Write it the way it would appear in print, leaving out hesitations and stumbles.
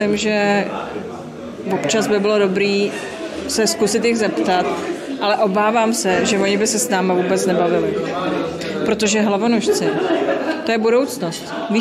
Myslím, že občas by bylo dobrý se zkusit jich zeptat, ale obávám se, že oni by se s náma vůbec nebavili. Protože hlavonožci, to je budoucnost. Víš,